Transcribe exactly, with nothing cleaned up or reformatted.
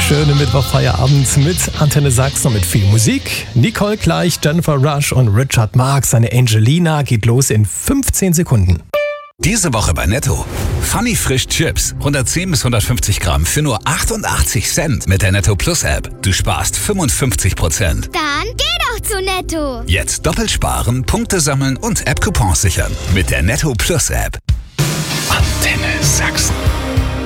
Schöne Mittwochfeierabend mit Antenne Sachsen und mit viel Musik. Nicole gleich, Jennifer Rush und Richard Marx. Seine Angelina geht los in fünfzehn Sekunden. Diese Woche bei Netto. Funny Frisch Chips. hundertzehn bis hundertfünfzig Gramm für nur achtundachtzig Cent mit der Netto Plus App. Du sparst fünfundfünfzig Prozent. Dann geh doch zu Netto. Jetzt doppelt sparen, Punkte sammeln und App-Coupons sichern. Mit der Netto Plus App. Antenne Sachsen.